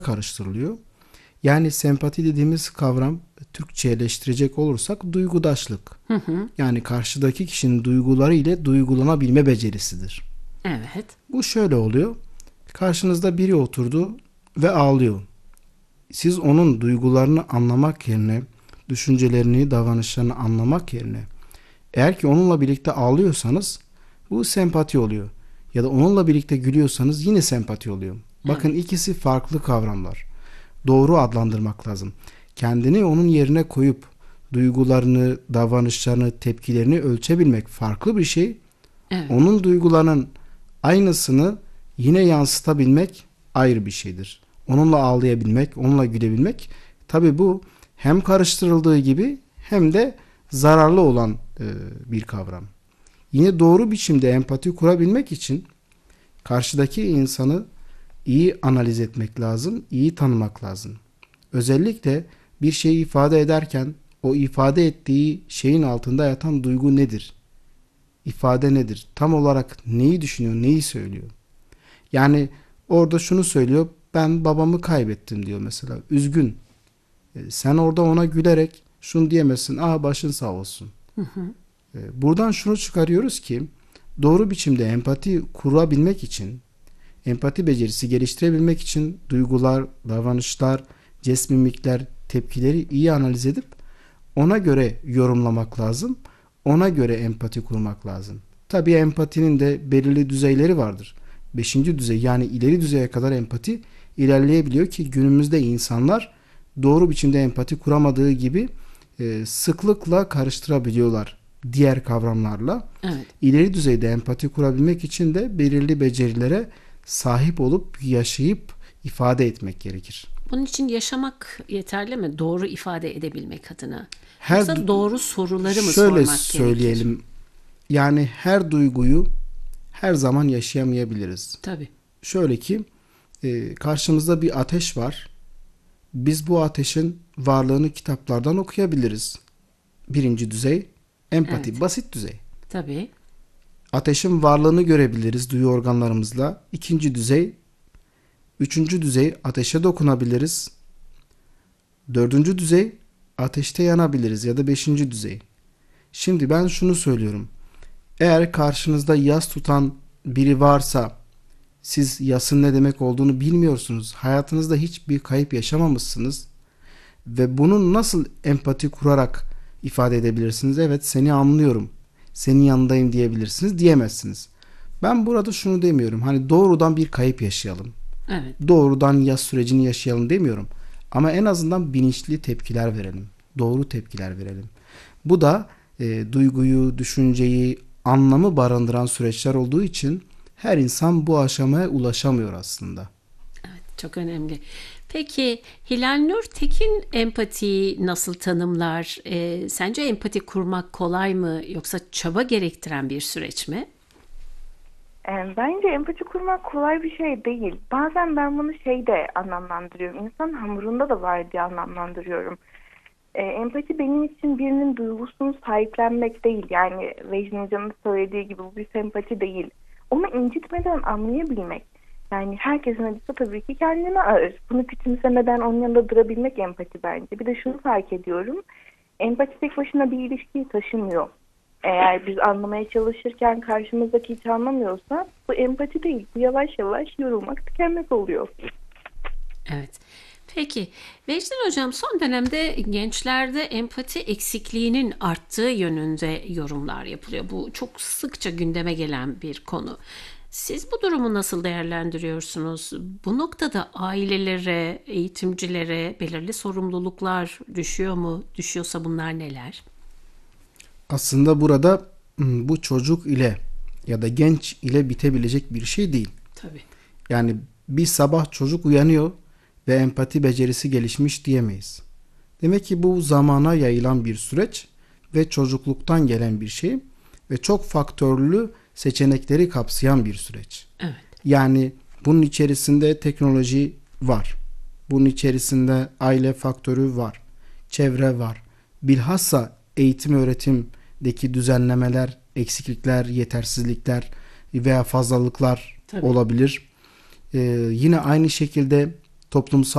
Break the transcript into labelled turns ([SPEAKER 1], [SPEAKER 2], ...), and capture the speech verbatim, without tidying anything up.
[SPEAKER 1] karıştırılıyor. Yani sempati dediğimiz kavram Türkçeleştirecek olursak duygudaşlık.
[SPEAKER 2] Hı hı.
[SPEAKER 1] Yani karşıdaki kişinin duyguları ile duygulanabilme becerisidir.
[SPEAKER 2] Evet.
[SPEAKER 1] Bu şöyle oluyor. Karşınızda biri oturdu ve ağlıyor. Siz onun duygularını anlamak yerine, düşüncelerini, davranışlarını anlamak yerine, eğer ki onunla birlikte ağlıyorsanız bu sempati oluyor. Ya da onunla birlikte gülüyorsanız yine sempati oluyor. Bakın
[SPEAKER 2] Evet.
[SPEAKER 1] ikisi farklı kavramlar. Doğru adlandırmak lazım. Kendini onun yerine koyup duygularını, davranışlarını, tepkilerini ölçebilmek farklı bir şey.
[SPEAKER 2] Evet.
[SPEAKER 1] Onun duygularının aynısını yine yansıtabilmek ayrı bir şeydir. Onunla ağlayabilmek, onunla gülebilmek, tabii bu hem karıştırıldığı gibi hem de zararlı olan e, bir kavram. Yine doğru biçimde empati kurabilmek için karşıdaki insanı iyi analiz etmek lazım, iyi tanımak lazım. Özellikle bir şeyi ifade ederken o ifade ettiği şeyin altında yatan duygu nedir? İfade nedir? Tam olarak neyi düşünüyor, neyi söylüyor? Yani orada şunu söylüyor, ben babamı kaybettim diyor mesela, üzgün. E, sen orada ona gülerek şunu diyemezsin, aa başın sağ olsun.
[SPEAKER 2] Hı hı.
[SPEAKER 1] E, buradan şunu çıkarıyoruz ki doğru biçimde empati kurabilmek için, empati becerisi geliştirebilmek için duygular, davranışlar, jest mimikler, tepkileri iyi analiz edip ona göre yorumlamak lazım. Ona göre empati kurmak lazım. Tabii empatinin de belirli düzeyleri vardır. Beşinci düzey, yani ileri düzeye kadar empati ilerleyebiliyor ki günümüzde insanlar doğru biçimde empati kuramadığı gibi e, sıklıkla karıştırabiliyorlar diğer kavramlarla.
[SPEAKER 2] Evet.
[SPEAKER 1] İleri düzeyde empati kurabilmek için de belirli becerilere sahip olup yaşayıp ifade etmek gerekir.
[SPEAKER 2] Bunun için yaşamak yeterli mi? Doğru ifade edebilmek adına.
[SPEAKER 1] Her
[SPEAKER 2] Yoksa doğru soruları mı
[SPEAKER 1] şöyle
[SPEAKER 2] sormak
[SPEAKER 1] söyleyelim.
[SPEAKER 2] gerekir?
[SPEAKER 1] Yani her duyguyu her zaman yaşayamayabiliriz.
[SPEAKER 2] Tabii.
[SPEAKER 1] Şöyle ki e, karşımızda bir ateş var. Biz bu ateşin varlığını kitaplardan okuyabiliriz. Birinci düzey empati,
[SPEAKER 2] Evet.
[SPEAKER 1] basit düzey.
[SPEAKER 2] Tabii.
[SPEAKER 1] Ateşin varlığını görebiliriz duyu organlarımızla. İkinci düzey, üçüncü düzey ateşe dokunabiliriz. Dördüncü düzey ateşte yanabiliriz ya da beşinci düzey. Şimdi ben şunu söylüyorum. Eğer karşınızda yas tutan biri varsa, siz yasın ne demek olduğunu bilmiyorsunuz. Hayatınızda hiçbir kayıp yaşamamışsınız. Ve bunu nasıl empati kurarak ifade edebilirsiniz? Evet, seni anlıyorum. Senin yanındayım diyebilirsiniz. Diyemezsiniz. Ben burada şunu demiyorum. Hani doğrudan bir kayıp yaşayalım.
[SPEAKER 2] Evet.
[SPEAKER 1] Doğrudan yas sürecini yaşayalım demiyorum. Ama en azından bilinçli tepkiler verelim. Doğru tepkiler verelim. Bu da e, duyguyu, düşünceyi, anlamı barındıran süreçler olduğu için her insan bu aşamaya ulaşamıyor aslında.
[SPEAKER 2] Evet, çok önemli. Peki Hilal Nur Tekin empatiyi nasıl tanımlar? Ee, sence empati kurmak kolay mı yoksa çaba gerektiren bir süreç mi?
[SPEAKER 3] E, Bence empati kurmak kolay bir şey değil. Bazen ben bunu şey de anlamlandırıyorum. İnsan hamurunda da var diye anlamlandırıyorum. E, empati benim için birinin duygusunu sahiplenmek değil. Yani Vecdi Hoca'nın söylediği gibi bu bir sempati değil. Onu incitmeden anlayabilmek. Yani herkesin acısı tabii ki kendine ağır. Bunu küçümsemeden onun yanında durabilmek empati bence. Bir de şunu fark ediyorum. Empati tek başına bir ilişkiyi taşımıyor. Eğer biz anlamaya çalışırken karşımızdaki hiç anlamıyorsa bu empati değil. Bu yavaş yavaş yorulmak, tükenmek oluyor.
[SPEAKER 2] Evet. Peki Vecdi Hocam, son dönemde gençlerde empati eksikliğinin arttığı yönünde yorumlar yapılıyor. Bu çok sıkça gündeme gelen bir konu. Siz bu durumu nasıl değerlendiriyorsunuz? Bu noktada ailelere, eğitimcilere belirli sorumluluklar düşüyor mu? Düşüyorsa bunlar neler?
[SPEAKER 1] Aslında burada bu çocuk ile ya da genç ile bitebilecek bir şey değil.
[SPEAKER 2] Tabii.
[SPEAKER 1] Yani bir sabah çocuk uyanıyor ve empati becerisi gelişmiş diyemeyiz. Demek ki bu zamana yayılan bir süreç ve çocukluktan gelen bir şey ve çok faktörlü seçenekleri kapsayan bir süreç.
[SPEAKER 2] Evet.
[SPEAKER 1] Yani bunun içerisinde teknoloji var. Bunun içerisinde aile faktörü var. Çevre var. Bilhassa eğitim öğretimdeki düzenlemeler, eksiklikler, yetersizlikler veya fazlalıklar
[SPEAKER 2] Tabii.
[SPEAKER 1] olabilir. Ee, yine aynı şekilde toplumsal